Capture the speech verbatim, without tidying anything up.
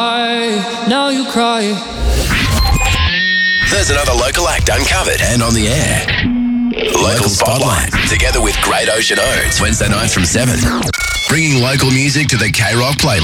Now you cry. There's another local act uncovered and on the air. Local Spotlight, together with Great Ocean Oats, Wednesday nights from seven. Bringing local music to the K-Rock playlist.